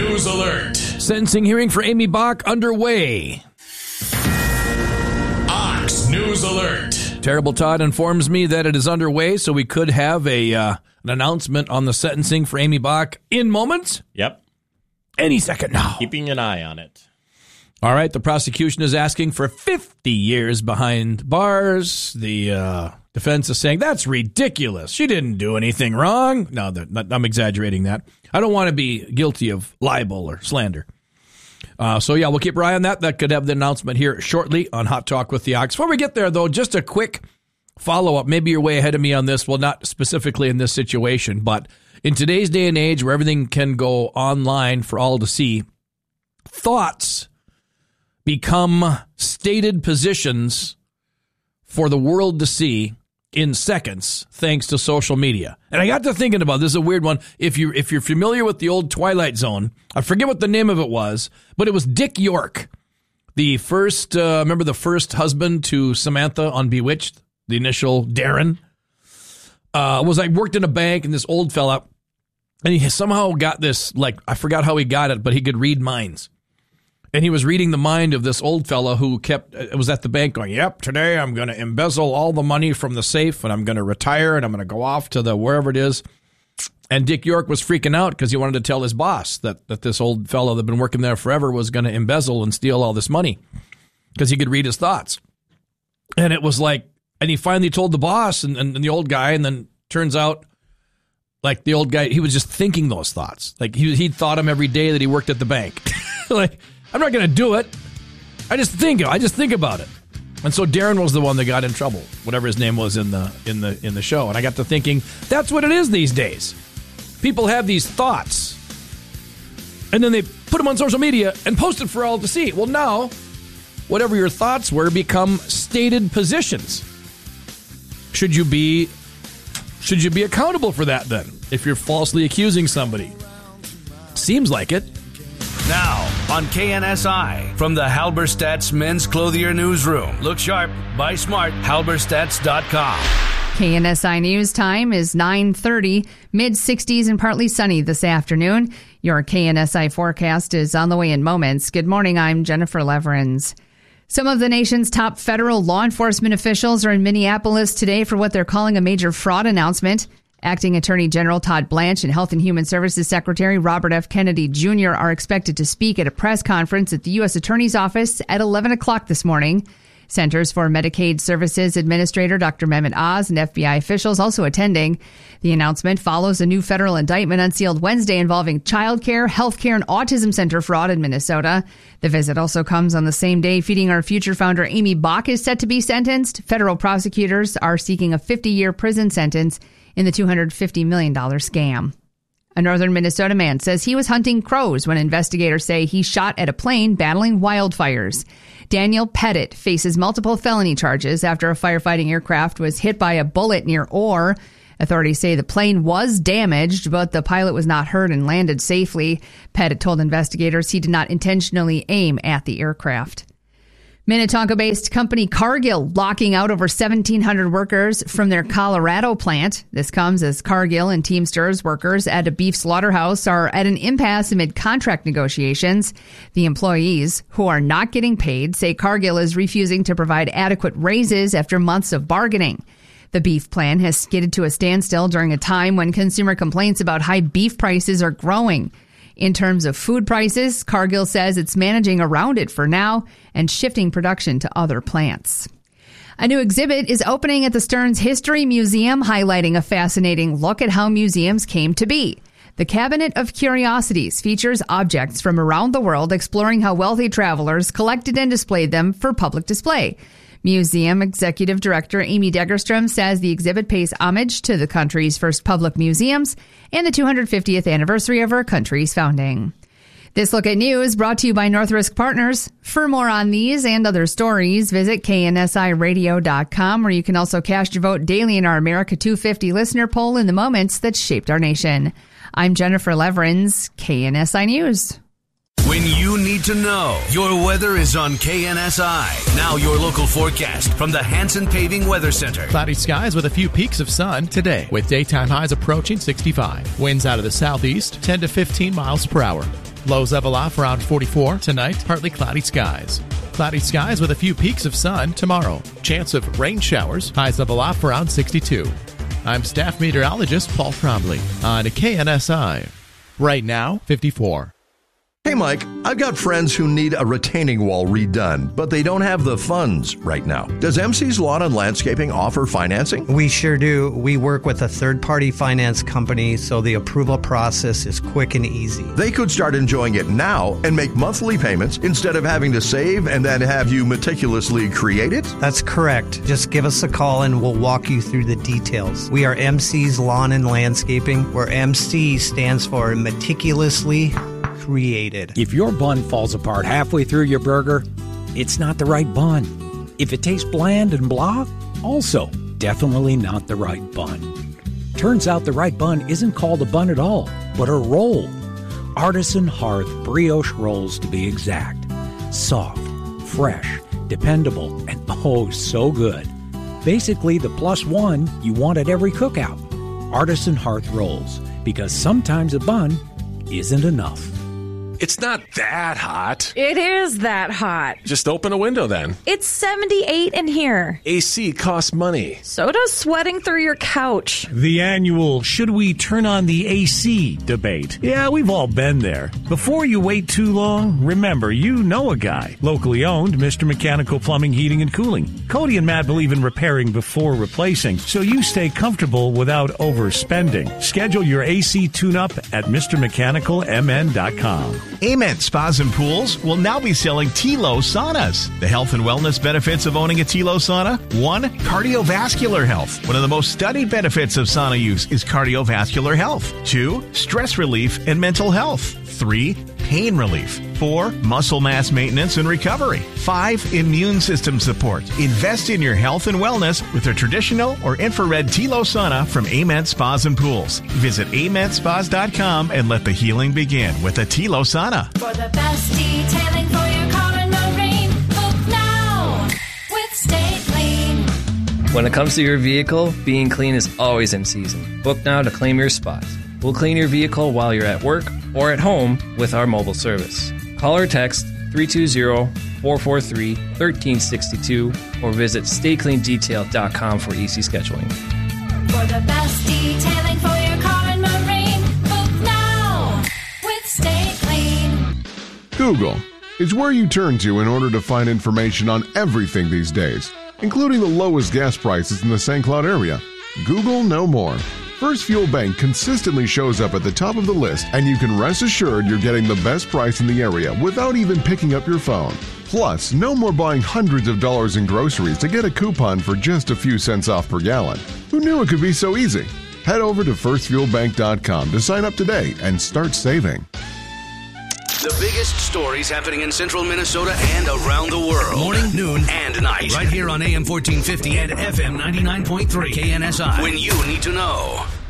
News Alert. Sentencing hearing for Amy Bach underway. Ox News Alert. Terrible Todd informs me that it is underway, so we could have an announcement on the sentencing for Amy Bach in moments. Yep. Any second now. Keeping an eye on it. All right, the prosecution is asking for 50 years behind bars. The defense is saying, that's ridiculous. She didn't do anything wrong. No, I'm exaggerating that. I don't want to be guilty of libel or slander. So, we'll keep our eye on that. That could have the announcement here shortly on Hot Talk with the Ox. Before we get there, though, just a quick follow-up. Maybe you're way ahead of me on this. Well, not specifically in this situation, but in today's day and age where everything can go online for all to see, thoughts become stated positions for the world to see in seconds, thanks to social media. And I got to thinking about this is a weird one. If you're familiar with the old Twilight Zone, I forget what the name of it was, but it was Dick York, the first remember the first husband to Samantha on Bewitched, the initial Darren, worked in a bank, and this old fella, and he somehow got this, I forgot how he got it, but he could read minds. And he was reading the mind of this old fella who was at the bank going, yep, today I'm going to embezzle all the money from the safe and I'm going to retire and I'm going to go off to wherever it is. And Dick York was freaking out because he wanted to tell his boss that this old fellow that had been working there forever was going to embezzle and steal all this money because he could read his thoughts. And it was and he finally told the boss and the old guy, and then turns out the old guy, he was just thinking those thoughts. He'd thought them every day that he worked at the bank. I'm not going to do it. I just think about it. And so Darren was the one that got in trouble, whatever his name was in the show. And I got to thinking, that's what it is these days. People have these thoughts, and then they put them on social media and post it for all to see. Well, now, whatever your thoughts were become stated positions. Should you be accountable for that then, if you're falsely accusing somebody? Seems like it. Now, on KNSI, from the Halberstadt's Men's Clothier Newsroom. Look sharp, buy smart, halberstadts.com. KNSI News time is 9:30, mid-60s and partly sunny this afternoon. Your KNSI forecast is on the way in moments. Good morning, I'm Jennifer Leverins. Some of the nation's top federal law enforcement officials are in Minneapolis today for what they're calling a major fraud announcement. Acting Attorney General Todd Blanche and Health and Human Services Secretary Robert F. Kennedy Jr. are expected to speak at a press conference at the U.S. Attorney's Office at 11 o'clock this morning. Centers for Medicaid Services Administrator Dr. Mehmet Oz and FBI officials also attending. The announcement follows a new federal indictment unsealed Wednesday involving child care, health care, and autism center fraud in Minnesota. The visit also comes on the same day Feeding Our Future founder Amy Bach is set to be sentenced. Federal prosecutors are seeking a 50-year prison sentence in the $250 million scam. A northern Minnesota man says he was hunting crows when investigators say he shot at a plane battling wildfires. Daniel Pettit faces multiple felony charges after a firefighting aircraft was hit by a bullet near Orr. Authorities say the plane was damaged, but the pilot was not hurt and landed safely. Pettit told investigators he did not intentionally aim at the aircraft. Minnetonka-based company Cargill locking out over 1,700 workers from their Colorado plant. This comes as Cargill and Teamsters workers at a beef slaughterhouse are at an impasse amid contract negotiations. The employees, who are not getting paid, say Cargill is refusing to provide adequate raises after months of bargaining. The beef plant has skidded to a standstill during a time when consumer complaints about high beef prices are growing. In terms of food prices, Cargill says it's managing around it for now and shifting production to other plants. A new exhibit is opening at the Stearns History Museum, highlighting a fascinating look at how museums came to be. The Cabinet of Curiosities features objects from around the world, exploring how wealthy travelers collected and displayed them for public display. Museum Executive Director Amy Degerstrom says the exhibit pays homage to the country's first public museums and the 250th anniversary of our country's founding. This Look at News brought to you by Northrisk Partners. For more on these and other stories, visit KNSIRadio.com, where you can also cast your vote daily in our America 250 listener poll in the moments that shaped our nation. I'm Jennifer Leverins, KNSI News. When you need to know, your weather is on KNSI. Now your local forecast from the Hanson Paving Weather Center. Cloudy skies with a few peaks of sun today, with daytime highs approaching 65. Winds out of the southeast, 10 to 15 miles per hour. Lows level off around 44 tonight. Partly cloudy skies. Cloudy skies with a few peaks of sun tomorrow. Chance of rain showers. Highs level off around 62. I'm staff meteorologist Paul Trombley on KNSI. Right now, 54. Hey, Mike, I've got friends who need a retaining wall redone, but they don't have the funds right now. Does MC's Lawn and Landscaping offer financing? We sure do. We work with a third-party finance company, so the approval process is quick and easy. They could start enjoying it now and make monthly payments instead of having to save and then have you meticulously create it? That's correct. Just give us a call and we'll walk you through the details. We are MC's Lawn and Landscaping, where MC stands for meticulously created. If your bun falls apart halfway through your burger, it's not the right bun. If it tastes bland and blah, also definitely not the right bun. Turns out the right bun isn't called a bun at all, but a roll. Artisan Hearth brioche rolls, to be exact. Soft, fresh, dependable, and oh so good. Basically the plus one you want at every cookout. Artisan Hearth rolls, because sometimes a bun isn't enough. It's not that hot. It is that hot. Just open a window then. It's 78 in here. AC costs money. So does sweating through your couch. The annual should we turn on the AC debate. Yeah, we've all been there. Before you wait too long, remember you know a guy. Locally owned, Mr. Mechanical Plumbing, Heating, and Cooling. Cody and Matt believe in repairing before replacing, so you stay comfortable without overspending. Schedule your AC tune-up at MrMechanicalMN.com. Ament Spas and Pools will now be selling Tilo saunas. The health and wellness benefits of owning a Tilo sauna: 1, cardiovascular health. One of the most studied benefits of sauna use is cardiovascular health. 2, stress relief and mental health. 3, pain relief. 4, muscle mass maintenance and recovery. 5, immune system support. Invest in your health and wellness with a traditional or infrared Tilo sauna from Ament Spas and Pools. Visit AmentSpas.com and let the healing begin with a Tilo sauna. For the best detailing for your car and marine, book now with Stay Clean. When it comes to your vehicle, being clean is always in season. Book now to claim your spot. We'll clean your vehicle while you're at work or at home with our mobile service. Call or text 320-443-1362 or visit StayCleanDetail.com for easy scheduling. For the best detailing for your car and marine, book now with Stay Clean. Google is where you turn to in order to find information on everything these days, including the lowest gas prices in the St. Cloud area. Google no more. First Fuel Bank consistently shows up at the top of the list, and you can rest assured you're getting the best price in the area without even picking up your phone. Plus, no more buying hundreds of dollars in groceries to get a coupon for just a few cents off per gallon. Who knew it could be so easy? Head over to firstfuelbank.com to sign up today and start saving. The biggest stories happening in central Minnesota and around the world. Morning, noon, and night. Right here on AM 1450 and FM 99.3 KNSI. When you need to know.